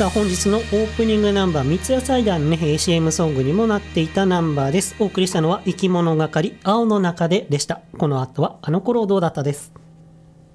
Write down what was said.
さあ本日のオープニングナンバー、三ツ矢サイダーのね CM ソングにもなっていたナンバーです。お送りしたのは生き物係青の中ででした。この後はあの頃どうだったです。